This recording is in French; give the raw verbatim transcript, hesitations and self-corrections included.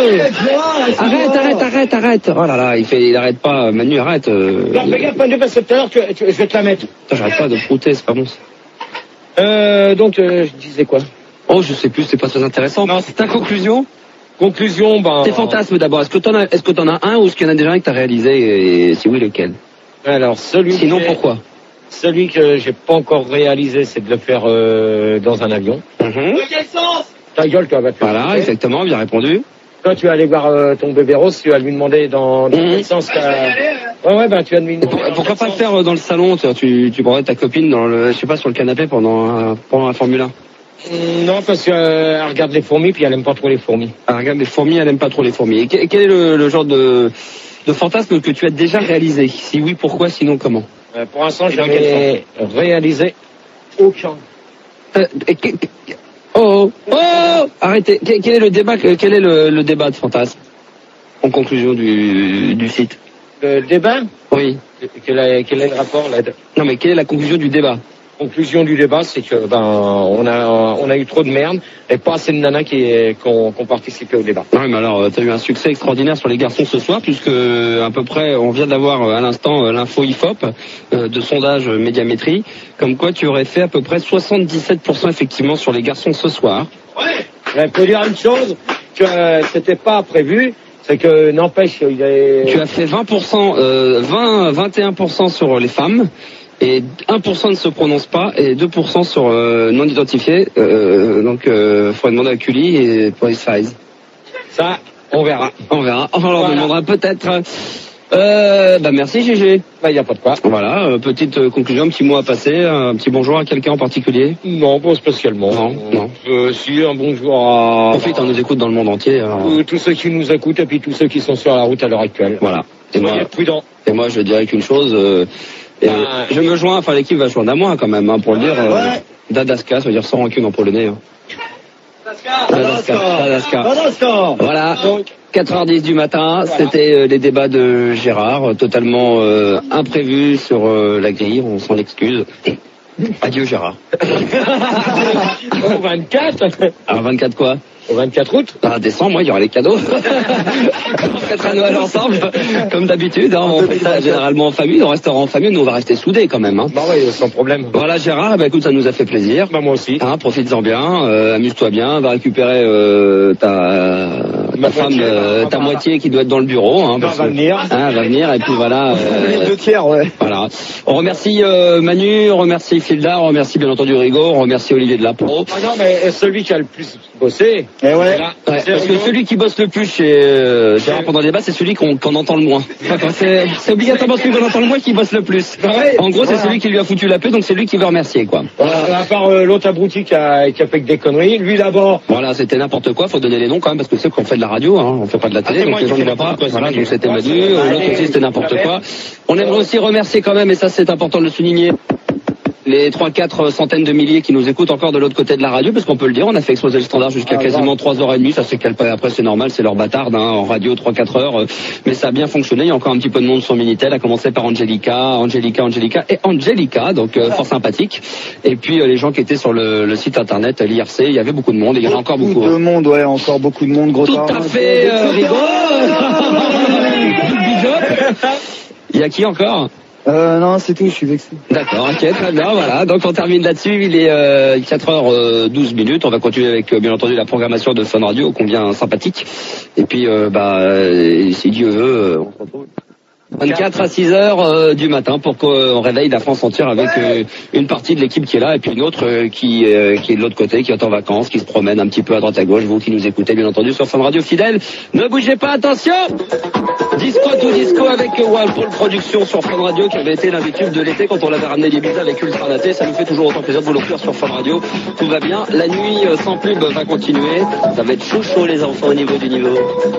Arrête, arrête, arrête, arrête. Oh là là, il fait, il arrête pas. Manu, arrête. Euh... Non, fais gaffe, Manu, parce que tout à l'heure, tu, tu, je vais te la mettre. Putain, j'arrête pas de prouter, c'est pas bon. Euh, donc, euh, je disais quoi? Oh, je sais plus, c'est pas très intéressant. Non, c'est ta conclusion? Conclusion, ben... Tes fantasmes d'abord. Est-ce que t'en as, est-ce que t'en as un ou est-ce qu'il y en a déjà un que t'as réalisé et si oui, lequel? Alors, celui Sinon, que pourquoi? Celui que j'ai pas encore réalisé, c'est de le faire euh, dans un avion. Mm-hmm. Ta gueule, toi, va te faire. Voilà, exactement, bien répondu. Toi, tu vas aller voir euh, ton bébé rose, tu vas lui demander dans, dans Mmh. quel sens t'as... Ouais, ouais, ben, tu vas lui demander... Pour, pourquoi pas le faire dans le salon? Tu, tu, tu prendrais ta copine dans le, je sais pas, sur le canapé pendant un, pendant un Formule un. Mmh, non, parce qu'elle euh, regarde les fourmis, puis elle aime pas trop les fourmis. Elle regarde les fourmis, elle aime pas trop les fourmis. Et quel, quel est le, le genre de, de fantasme que tu as déjà réalisé? Si oui, pourquoi? Sinon, comment? Euh, pour l'instant, je n'ai réalisé aucun. Euh, et, que, que, oh, oh, arrêtez. Quel, quel est le débat, quel est le, le débat de fantasme en conclusion du, du site? Le débat? Oui. Quel est, quel est le rapport là? Non, mais quelle est la conclusion du débat? Conclusion du débat, c'est que ben on a on a eu trop de merde et pas assez de nanas qui qui ont, qui ont participé au débat. Oui, mais alors t'as eu un succès extraordinaire sur les garçons ce soir, puisque à peu près on vient d'avoir à l'instant l'info I F O P euh, de sondage Médiamétrie, comme quoi tu aurais fait à peu près soixante-dix-sept pour cent effectivement sur les garçons ce soir. Ouais. Je peux dire une chose que euh, c'était pas prévu. C'est que, n'empêche, il est... Tu as fait vingt pour cent, euh, vingt, vingt et un pour cent sur les femmes, et un pour cent ne se prononce pas, et deux pour cent sur euh, non identifié. Euh, donc, euh, faudrait demander à Cully et Police Size. Ça, on verra. On verra. On leur voilà. demandera peut-être. Euh, bah merci G G. Bah y a pas de quoi. Voilà, euh, petite euh, conclusion, un petit mot à passer, un petit bonjour à quelqu'un en particulier. Non, pas spécialement. Non, non. Euh, si, un bonjour à... Profite, on nous écoute dans le monde entier. Alors... Euh, tous ceux qui nous écoutent et puis tous ceux qui sont sur la route à l'heure actuelle. Voilà. Et Soyez moi, prudents. Et moi, je dirais qu'une chose, euh, et, bah, je me joins, enfin l'équipe va joindre à moi quand même, hein, pour le dire. Euh, ouais. Dadaska, ça veut dire sans rancune en polonais. Hein. Dadaska. Dadaska. Dadaska. Voilà. Donc, quatre heures dix du matin, voilà. C'était euh, les débats de Gérard, euh, totalement euh, imprévus sur euh, la grille, on s'en excuse. Adieu Gérard. Au vingt-quatre. Alors vingt-quatre quoi? Au vingt-quatre août. Ah, décembre, moi, il y aura les cadeaux. On fêtera Noël ensemble, comme d'habitude. Hein, on fait ça généralement en famille, on restera en famille, nous on va rester soudés quand même. Hein. Bah oui, sans problème. Voilà Gérard, bah écoute, ça nous a fait plaisir. Bah moi aussi. Hein, profites-en bien, euh, amuse-toi bien, va récupérer euh, ta, ta femme, moitié, euh, ta voilà. moitié qui doit être dans le bureau. Hein, non, va venir. Hein, va venir, et puis voilà. Euh, deux tiers, ouais. Voilà. On remercie euh, Manu, on remercie Filda, on remercie bien entendu Rigaud, on remercie Olivier de la Pro. Ah non, mais celui qui a le plus bossé. Eh ouais. Là, ouais parce que celui qui bosse le plus chez euh, Gérard pendant le débat, c'est celui qu'on qu'on entend le moins. C'est, c'est obligatoirement celui qu'on entend le moins qui bosse le plus. Ouais. En gros, voilà. C'est celui qui lui a foutu la paix, donc c'est lui qui veut remercier, quoi. Voilà. À part euh, l'autre abruti qui a, qui a fait que des conneries, lui d'abord. Voilà, c'était n'importe quoi, faut donner les noms quand même, parce que c'est qu'on fait de la radio, hein, on fait pas de la télé, ah, donc les gens ne voient pas. Quoi, voilà, donc c'était Manu, euh, l'autre aussi c'était n'importe quoi. On aimerait aussi remercier quand même, et ça c'est important de le souligner, les trois quatre centaines de milliers qui nous écoutent encore de l'autre côté de la radio, parce qu'on peut le dire, on a fait exploser le standard jusqu'à ah, quasiment trois heures trente, ça c'est après c'est normal, c'est leur bâtarde, hein, en radio trois quatre heures, euh, mais ça a bien fonctionné, il y a encore un petit peu de monde sur Minitel, à commencer par Angelica, Angelica, Angelica et Angelica, donc euh, fort sympathique, et puis euh, les gens qui étaient sur le, le site internet, l'I R C, il y avait beaucoup de monde, et il y en a encore beaucoup. Beaucoup de hein. monde, ouais, encore beaucoup de monde, gros Tout à fait, euh, Rigaud. Il y a qui encore? Euh, non, c'est tout, je suis vexé. D'accord, ok, très bien, voilà. Donc on termine là-dessus, il est euh, quatre heures douze minutes. On va continuer avec, euh, bien entendu, la programmation de Fun Radio, combien sympathique. Et puis, euh, bah, euh, si Dieu veut, euh, on se retrouve vingt-quatre à six heures euh, du matin pour qu'on réveille la France entière avec euh, une partie de l'équipe qui est là et puis une autre euh, qui, euh, qui est de l'autre côté, qui est en vacances, qui se promène un petit peu à droite à gauche. Vous qui nous écoutez, bien entendu, sur Fun Radio fidèle. Ne bougez pas, attention! Disco to disco avec Whirlpool Productions sur Fun Radio, qui avait été l'un des tubes de l'été quand on l'avait ramené l'Ibiza avec Ultra Naté. Ça nous fait toujours autant plaisir de vous l'offrir sur Fun Radio. Tout va bien. La nuit euh, sans pub va continuer. Ça va être chaud chaud les enfants au niveau du niveau.